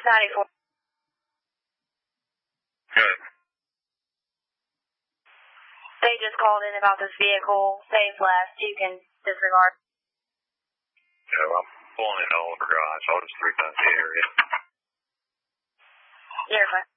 94. Good. They just called in about this vehicle. Save last. You can disregard. Yeah, well, I'm pulling in Oliver Drive, so I'll just return to the area. You're fine.